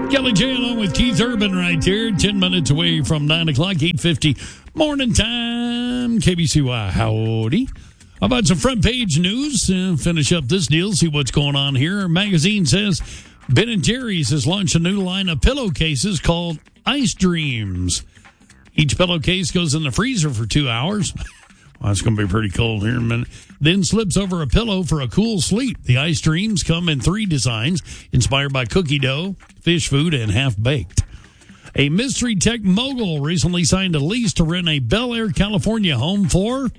Kelly J along with Keith Urban right there, 10 minutes away from 9 o'clock, 8:50 morning time, KBCY. Howdy. How about some front page news? Finish up this deal, see what's going on here. Our magazine says Ben & Jerry's has launched a new line of pillowcases called Ice Dreams. Each pillowcase goes in the freezer for 2 hours. Well, it's going to be pretty cold here in a minute. Then slips over a pillow for a cool sleep. The Ice Dreams come in 3 designs, inspired by cookie dough, fish food, and half-baked. A mystery tech mogul recently signed a lease to rent a Bel Air, California home for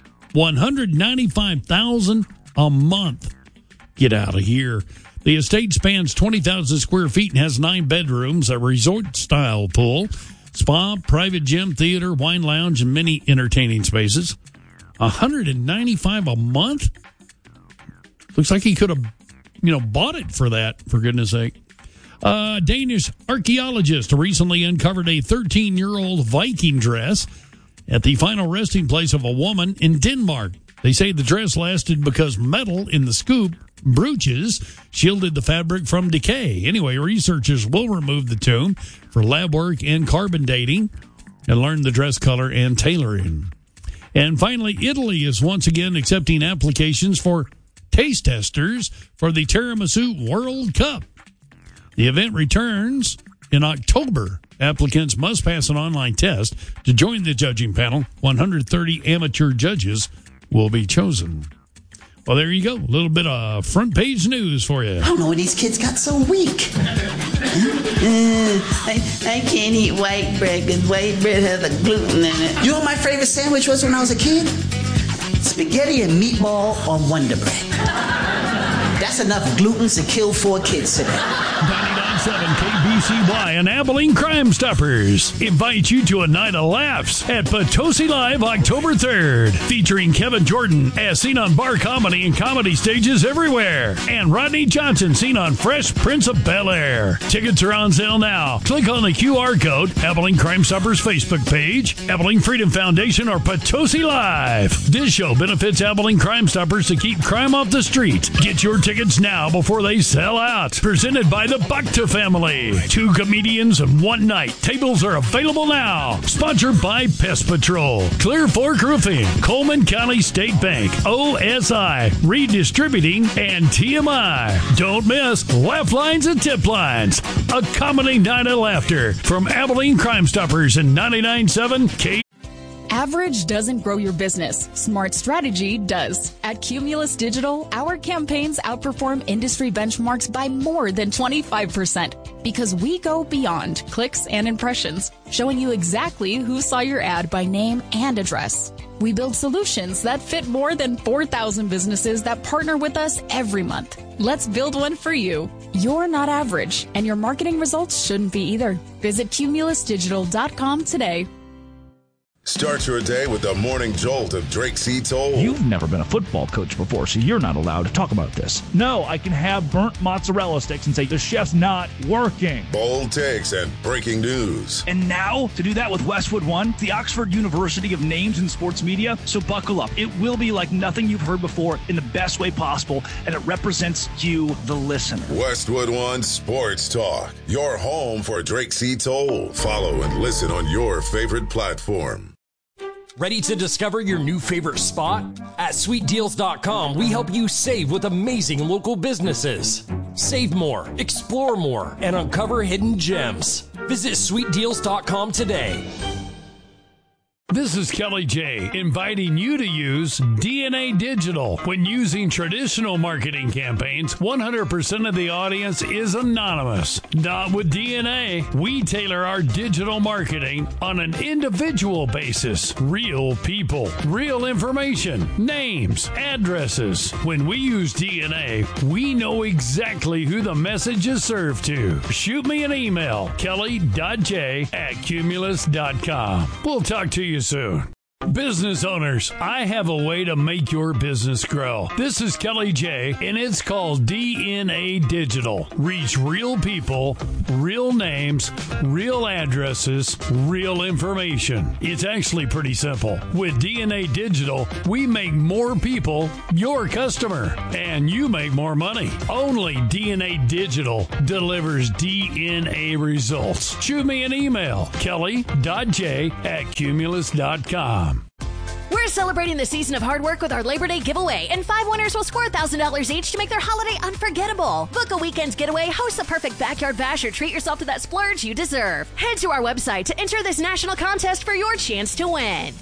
$195,000 a month. Get out of here. The estate spans 20,000 square feet and has 9 bedrooms, a resort-style pool, spa, private gym, theater, wine lounge, and many entertaining spaces. $195 a month? Looks like he could have, bought it for that, for goodness sake. Danish archaeologist recently uncovered a 13-year-old Viking dress at the final resting place of a woman in Denmark. They say the dress lasted because metal in the scoop brooches shielded the fabric from decay. Anyway, researchers will remove the tomb for lab work and carbon dating and learn the dress color and tailoring. And finally, Italy is once again accepting applications for taste testers for the Tiramisu World Cup. The event returns in October. Applicants must pass an online test to join the judging panel. 130 amateur judges will be chosen. Well, there you go. A little bit of front page news for you. I don't know why these kids got so weak. I can't eat white bread because white bread has a gluten in it. You know what my favorite sandwich was when I was a kid? Spaghetti and meatball on Wonder Bread. That's enough glutens to kill 4 kids today. 99.7 KBCY and Abilene Crime Stoppers invite you to a night of laughs at Potosi Live October 3rd, featuring Kevin Jordan as seen on bar comedy and comedy stages everywhere, and Rodney Johnson seen on Fresh Prince of Bel-Air. Tickets are on sale now. Click on the QR code, Abilene Crime Stoppers Facebook page, Abilene Freedom Foundation, or Potosi Live. This show benefits Abilene Crime Stoppers to keep crime off the street. Get your tickets now before they sell out. Presented by the Bakta family. 2 comedians in one night. Tables are available now. Sponsored by Pest Patrol, Clear Fork Roofing, Coleman County State Bank, OSI, Redistributing, and TMI. Don't miss Laugh Lines and Tip Lines. A comedy night of laughter from Abilene Crime Stoppers in 99.7 K. Average doesn't grow your business. Smart strategy does. At Cumulus Digital, our campaigns outperform industry benchmarks by more than 25% because we go beyond clicks and impressions, showing you exactly who saw your ad by name and address. We build solutions that fit more than 4,000 businesses that partner with us every month. Let's build one for you. You're not average, and your marketing results shouldn't be either. Visit cumulusdigital.com today. Start your day with the morning jolt of Drake C. Toll. You've never been a football coach before, so you're not allowed to talk about this. No, I can have burnt mozzarella sticks and say the chef's not working. Bold takes and breaking news. And now, to do that with Westwood One, the Oxford University of Names in Sports Media. So buckle up. It will be like nothing you've heard before in the best way possible, and it represents you, the listener. Westwood One Sports Talk, your home for Drake C. Toll. Follow and listen on your favorite platform. Ready to discover your new favorite spot? At sweetdeals.com, we help you save with amazing local businesses. Save more, explore more, and uncover hidden gems. Visit sweetdeals.com today. This is Kelly J, inviting you to use DNA Digital. When using traditional marketing campaigns, 100% of the audience is anonymous. Not with DNA. We tailor our digital marketing on an individual basis. Real people, real information, names, addresses. When we use DNA, we know exactly who the message is served to. Shoot me an email, kelly.j@cumulus.com. We'll talk to you soon. Business owners, I have a way to make your business grow. This is Kelly J, and it's called DNA Digital. Reach real people, real names, real addresses, real information. It's actually pretty simple. With DNA Digital, we make more people your customer, and you make more money. Only DNA Digital delivers DNA results. Shoot me an email, kelly.j@cumulus.com. We're celebrating the season of hard work with our Labor Day giveaway, and 5 winners will score $1,000 each to make their holiday unforgettable. Book a weekend's getaway, host a perfect backyard bash, or treat yourself to that splurge you deserve. Head to our website to enter this national contest for your chance to win.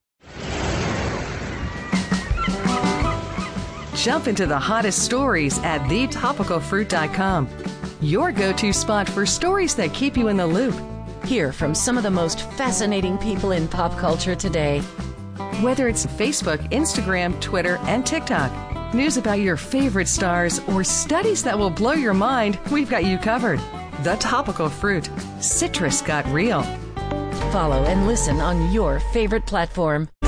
Jump into the hottest stories at thetopicalfruit.com. Your go-to spot for stories that keep you in the loop. Hear from some of the most fascinating people in pop culture today. Whether it's Facebook, Instagram, Twitter, and TikTok, news about your favorite stars, or studies that will blow your mind, we've got you covered. The Topical Fruit. Citrus got real. Follow and listen on your favorite platform.